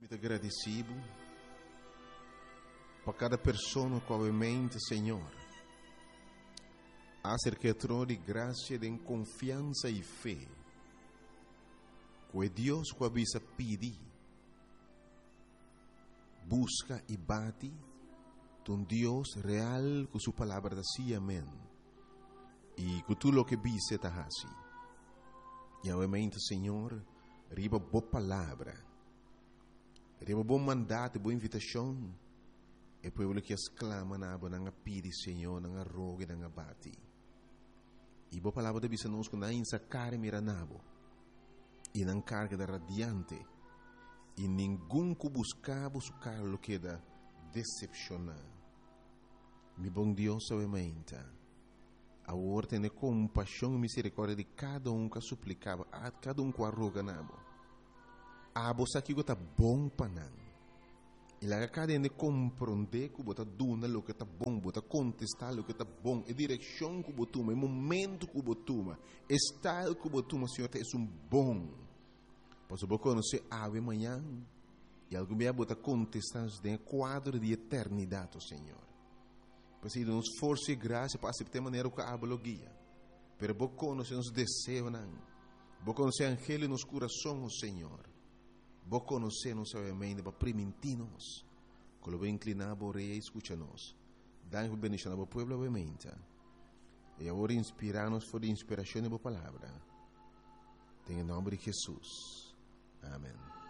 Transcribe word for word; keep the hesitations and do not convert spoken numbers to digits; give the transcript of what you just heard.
Muito agradecido por cada pessoa com a mente, Senhor. Acerca de graça, de confiança e fé. Que Deus que avisa pedir, busca e bate, um Deus real com sua palavra da si, amém. E que tudo o que vise está assim. E obviamente, Senhor, riba boa palavra. Riba bom mandato, boa invitação. E o povo que exclama na aba, na pede, Senhor, na roga, na bate. E boa palavra da bisa nos na insa cara miranabo. E na carga da radiante. E ninguém que buscava su carlo que da decepcionar. Mi bom Deus, obviamente. A ordem de compaixão e misericórdia de cada um que suplicava, a cada um que arroga nabo. A você que está bom para não. E lá cada um compreender que você dona o que está bom, você contestar o que está bom, a direção que você toma, o momento que você toma, o estado que você toma, Senhor, é um bom. Pois você conhecer ave amanhã e algo me você contestar em quadro de eternidade, Senhor. Pois aí nos força e graça para aceitar de maneira que a guia. Pero você conhecer os desejos, você conhecer angelo nos corações, Senhor. Vos conocemos obviamente para permitirnos que lo inclinamos e escucha-nos. Dá-nos bendição ao povo obviamente. E agora inspirarnos por inspiração da palavra. Em nome de Jesus. Amém.